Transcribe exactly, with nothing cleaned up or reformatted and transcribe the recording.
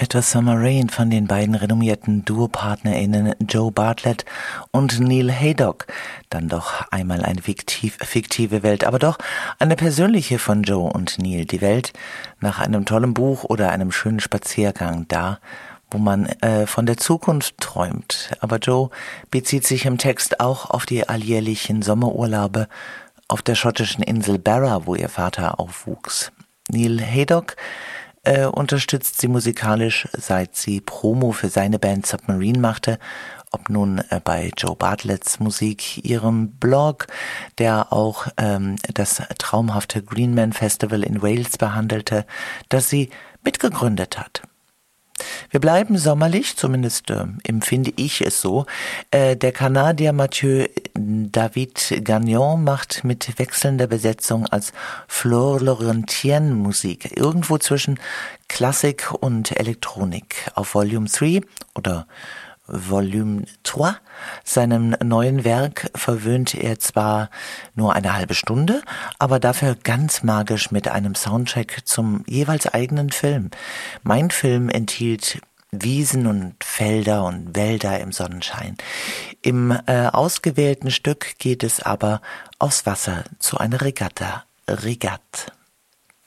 Etwas Summer Rain von den beiden renommierten DuopartnerInnen Joe Bartlett und Neil Haydock. Dann doch einmal eine fiktiv, fiktive Welt, aber doch eine persönliche von Joe und Neil. Die Welt nach einem tollen Buch oder einem schönen Spaziergang, da wo man äh, von der Zukunft träumt. Aber Joe bezieht sich im Text auch auf die alljährlichen Sommerurlaube auf der schottischen Insel Barra, wo ihr Vater aufwuchs. Neil Haydock äh, unterstützt sie musikalisch, seit sie Promo für seine Band Submarine machte, ob nun äh, bei Joe Bartletts Musik, ihrem Blog, der auch ähm, das traumhafte Green Man Festival in Wales behandelte, das sie mitgegründet hat. Wir bleiben sommerlich, zumindest äh, empfinde ich es so. Äh, der Kanadier Mathieu David Gagnon macht mit wechselnder Besetzung als Flore Laurentienne Musik, irgendwo zwischen Klassik und Elektronik. Auf Volume drei oder Volume drei, seinem neuen Werk, verwöhnt er zwar nur eine halbe Stunde, aber dafür ganz magisch mit einem Soundtrack zum jeweils eigenen Film. Mein Film enthielt Wiesen und Felder und Wälder im Sonnenschein. Im äh, ausgewählten Stück geht es aber aufs Wasser zu einer Regatta. Regatte.